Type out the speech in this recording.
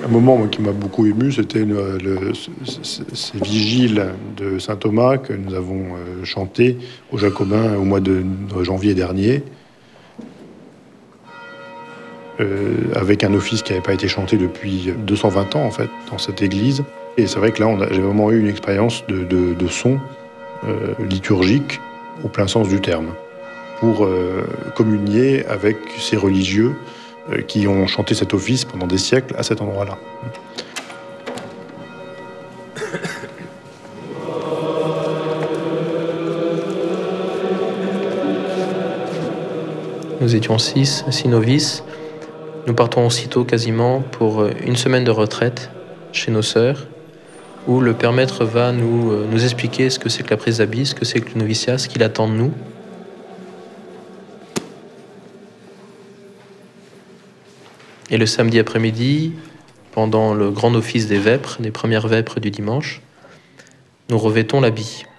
Un moment moi, qui m'a beaucoup ému, c'était ces vigiles de saint Thomas que nous avons chanté aux Jacobins au mois de janvier dernier, avec un office qui n'avait pas été chanté depuis 220 ans en fait dans cette église. Et c'est vrai que là, j'ai vraiment eu une expérience de son liturgique au plein sens du terme, pour communier avec ces religieux qui ont chanté cet office pendant des siècles à cet endroit-là. Nous étions six novices. Nous partons aussitôt quasiment pour une semaine de retraite chez nos sœurs, où le Père Maître va nous expliquer ce que c'est que la prise d'habit, ce que c'est que le noviciat, ce qu'il attend de nous. Et le samedi après-midi, pendant le grand office des vêpres, des premières vêpres du dimanche, nous revêtons l'habit.